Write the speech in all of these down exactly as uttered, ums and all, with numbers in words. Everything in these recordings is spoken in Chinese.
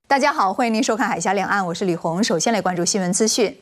大家好，欢迎您收看《海峡两岸》，我是李红。首先来关注新闻资讯。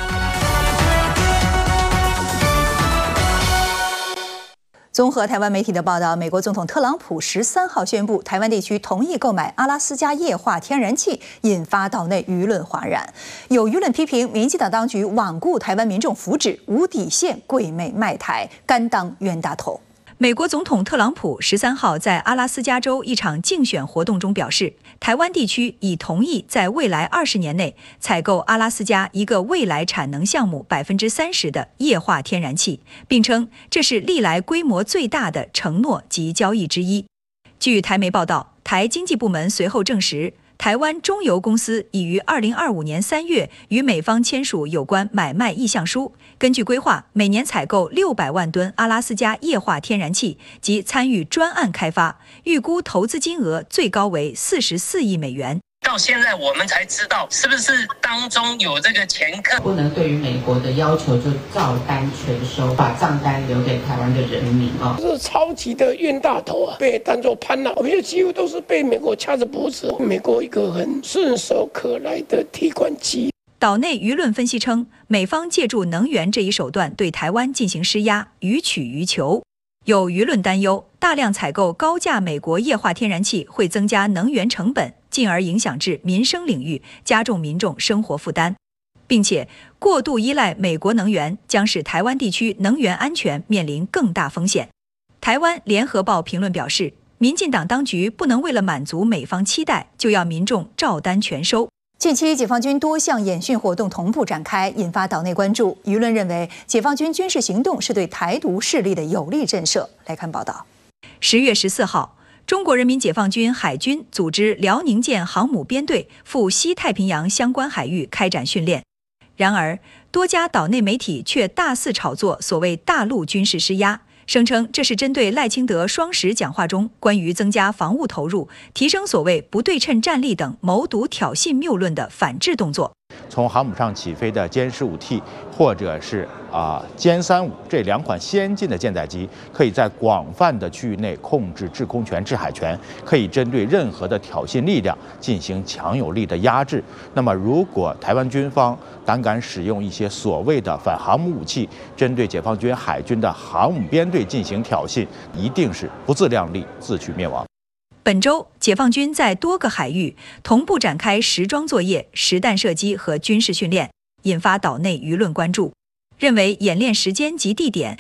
综合台湾媒体的报道，美国总统特朗普十三号宣布，台湾地区同意购买阿拉斯加液化天然气，引发岛内舆论哗然。有舆论批评，民进党当局罔顾台湾民众福祉，无底线跪媚卖台，甘当冤大头。美国总统特朗普十三号在阿拉斯加州一场竞选活动中表示，台湾地区已同意在未来二十年内采购阿拉斯加一个未来产能项目百分之三十的液化天然气，并称这是历来规模最大的承诺及交易之一。据台媒报道，台经济部门随后证实，台湾中油公司已于二零二五年三月与美方签署有关买卖意向书。根据规划，每年采购六百万吨阿拉斯加液化天然气及参与专案开发，预估投资金额最高为四十四亿美元。 到现在我们才知道，是不是当中有这个前科？ 不能对于美国的要求就照单全收，把账单留给台湾的人民啊！ 是超级的冤大头啊，被当作潘娜，我们几乎都是被美国掐着脖子，美国一个很顺手可来的提款机。 岛内舆论分析称，美方借助能源这一手段对台湾进行施压，予取予求。有舆论担忧，大量采购高价美国液化天然气会增加能源成本，进而影响至民生领域，加重民众生活负担，并且过度依赖美国能源将使台湾地区能源安全面临更大风险。台湾联合报评论表示，民进党当局不能为了满足美方期待，就要民众照单全收。近期，解放军多项演训活动同步展开，引发岛内关注。舆论认为，解放军军事行动是对台独势力的有力震慑。来看报道。十月十四号，中国人民解放军海军组织辽宁舰航母编队赴西太平洋相关海域开展训练。然而，多家岛内媒体却大肆炒作所谓大陆军事施压，声称这是针对赖清德双十讲话中关于增加防务投入、提升所谓不对称战力等谋独挑衅谬论的反制动作。 从航母上起飞的歼十五 T 或者是啊歼三五这两款先进的舰载机，可以在广泛的区域内控制制空权、制海权，可以针对任何的挑衅力量进行强有力的压制。那么，如果台湾军方胆敢使用一些所谓的反航母武器，针对解放军海军的航母编队进行挑衅，一定是不自量力、自取灭亡。 本周，解放军在多个海域同步展开实装作业、实弹射击和军事训练，引发岛内舆论关注，认为演练时间及地点